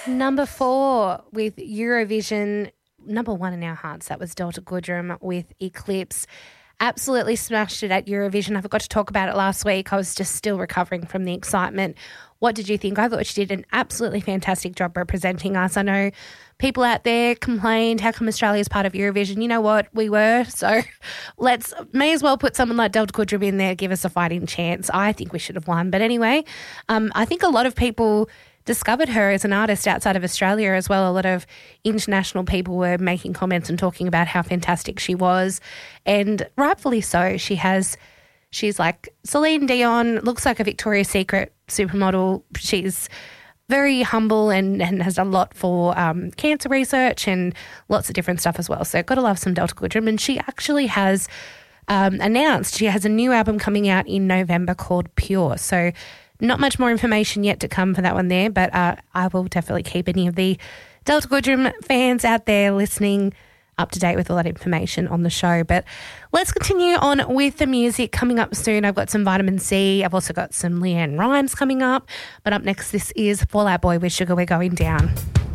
Number 4 with Eurovision, number 1 in our hearts, that was Delta Goodrem with Eclipse. Absolutely smashed it at Eurovision. I forgot to talk about it last week. I was just still recovering from the excitement. What did you think? I thought she did an absolutely fantastic job representing us. I know people out there complained, how come Australia's part of Eurovision? You know what? We were. So may as well put someone like Delta Goodrem in there, give us a fighting chance. I think we should have won. But anyway, I think a lot of people discovered her as an artist outside of Australia as well. A lot of international people were making comments and talking about how fantastic she was, and rightfully so. She's like Celine Dion, looks like a Victoria's Secret supermodel. She's very humble and has done a lot for cancer research and lots of different stuff as well. So got to love some Delta Goodrem. And she actually has announced she has a new album coming out in November called Pure. So not much more information yet to come for that one there, but I will definitely keep any of the Delta Goodrem fans out there listening up to date with all that information on the show. But let's continue on with the music. Coming up soon, I've got some Vitamin C. I've also got some Leanne Rimes coming up. But up next, this is Fall Out Boy with Sugar We're Going Down.